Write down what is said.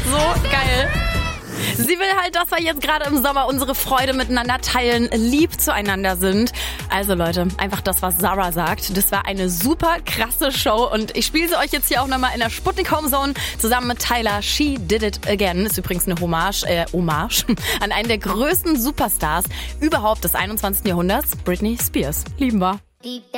so geil. Sie will halt, dass wir jetzt gerade im Sommer unsere Freude miteinander teilen, lieb zueinander sind. Also Leute, einfach das, was Zara sagt. Das war eine super krasse Show und ich spiele sie euch jetzt hier auch nochmal in der Sputnik Homezone zusammen mit Tyler. She Did It Again. Ist übrigens eine Hommage an einen der größten Superstars überhaupt des 21. Jahrhunderts, Britney Spears. Lieben wir.